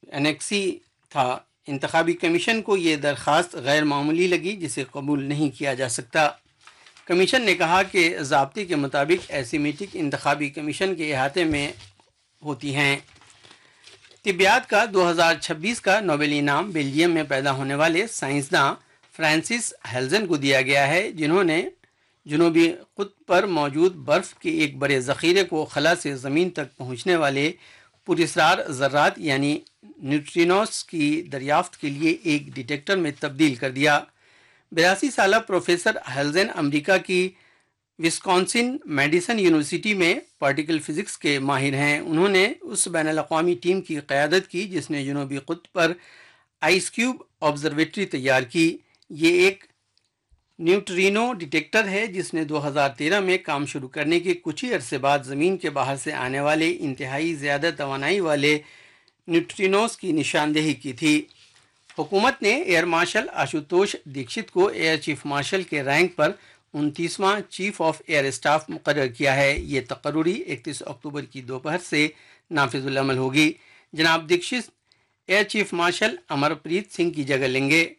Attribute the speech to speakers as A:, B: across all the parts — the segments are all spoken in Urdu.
A: انیکسی تھا. انتخابی کمیشن کو یہ درخواست غیر معمولی لگی جسے قبول نہیں کیا جا سکتا. کمیشن نے کہا کہ ضابطے کے مطابق ایسی میٹنگ انتخابی کمیشن کے احاطے میں ہوتی ہیں. طبیعیات کا 2026 کا نوبل انعام بیلجیم میں پیدا ہونے والے سائنسداں فرانسس ہیلزن کو دیا گیا ہے، جنہوں نے جنوبی قطب پر موجود برف کے ایک بڑے ذخیرے کو خلا سے زمین تک پہنچنے والے پراسرار ذرات یعنی نیوٹرینوز کی دریافت کے لیے ایک ڈیٹیکٹر میں تبدیل کر دیا. 82 سالہ پروفیسر ہیلزن امریکہ کی وسکونسن میڈیسن یونیورسٹی میں پارٹیکل فزکس کے ماہر ہیں. انہوں نے اس بین الاقوامی ٹیم کی قیادت کی جس نے جنوبی قطب پر آئس کیوب آبزرویٹری تیار کی. یہ ایک نیوٹرینو ڈیٹیکٹر ہے جس نے 2013 میں کام شروع کرنے کے کچھ ہی عرصے بعد زمین کے باہر سے آنے والے انتہائی زیادہ توانائی والے نیوٹرینوز کی نشاندہی کی تھی. حکومت نے ایئر مارشل آشوتوش دیکشت کو air chief marshal K rank per 29واں chief of air staff مقرر کیا ہے. یہ تقرری 31 اکتوبر کی دوپہر سے نافذ العمل ہوگی. جناب Dixit air chief marshal امرپریت Singh کی جگہ لیں گے.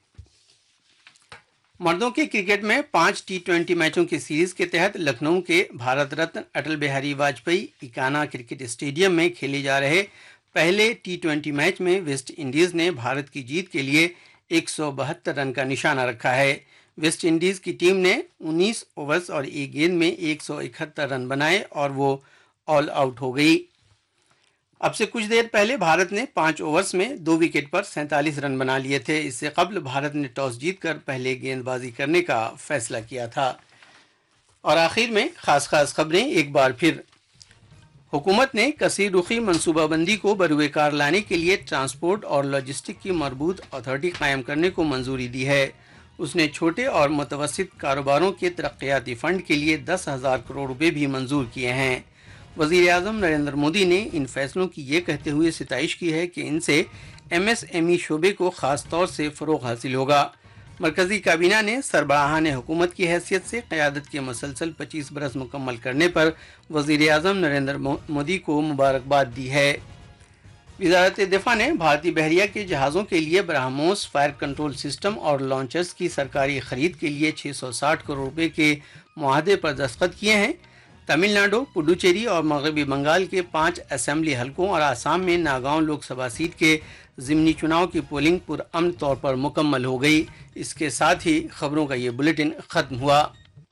A: مردوں کے کرکٹ میں 5 T20 میچوں کی سیریز کے تحت لکھنؤ کے بھارت رتن اٹل بہاری واجپئی ایکانا کرکٹ اسٹیڈیم میں کھیلے جا رہے پہلے T20 میچ میں ویسٹ انڈیز نے بھارت کی جیت کے لیے 172 رن کا نشانہ رکھا ہے. ویسٹ انڈیز کی ٹیم نے 19 اوورز اور ایک گیند میں 171 رن بنائے اور وہ آل آؤٹ ہو گئی. اب سے کچھ دیر پہلے بھارت نے 5 اوورز میں 2 وکٹ پر 47 رن بنا لیے تھے. اس سے قبل بھارت نے ٹاس جیت کر پہلے گیند بازی کرنے کا فیصلہ کیا تھا. اور آخر میں خاص خبریں ایک بار پھر. حکومت نے کثیر رخی منصوبہ بندی کو بروئے کار لانے کے لیے ٹرانسپورٹ اور لاجسٹک کی مربوط اتھارٹی قائم کرنے کو منظوری دی ہے. اس نے چھوٹے اور متوسط کاروباروں کے ترقیاتی فنڈ کے لیے 10,000 کروڑ روپے بھی منظور کیے ہیں. وزیر اعظم نریندر مودی نے ان فیصلوں کی یہ کہتے ہوئے ستائش کی ہے کہ ان سے MSME شعبے کو خاص طور سے فروغ حاصل ہوگا. مرکزی کابینہ نے سربراہان حکومت کی حیثیت سے قیادت کے مسلسل 25 برس مکمل کرنے پر وزیر اعظم نریندر مودی کو مبارکباد دی ہے. وزارت دفاع نے بھارتی بحریہ کے جہازوں کے لیے برہموس فائر کنٹرول سسٹم اور لانچرز کی سرکاری خرید کے لیے 660 کروڑ روپے کے معاہدے پر دستخط کیے ہیں. تمل ناڈو، پڈوچیری اور مغربی بنگال کے 5 اسمبلی حلقوں اور آسام میں ناگاؤں لوک سبھا سیٹ کے ضمنی چناؤ کی پولنگ پرامن طور پر مکمل ہو گئی. اس کے ساتھ ہی خبروں کا یہ بلیٹن ختم ہوا.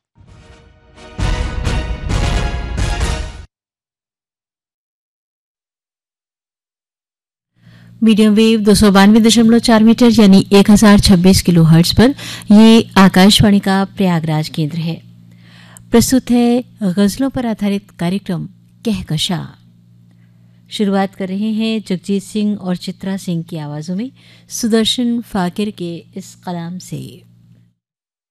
B: میڈیم ویو 292.4 میٹر یعنی 1026 کلو ہرٹز پر یہ آکاشوانی کا پریاگراج کیندر ہے. پرستت ہے غزلوں پر آدھارت کارکرم کہکشاں. شروعات کر رہے ہیں جگجیت سنگھ اور چترا سنگھ کی آوازوں میں سدرشن فاکر کے اس کلام سے.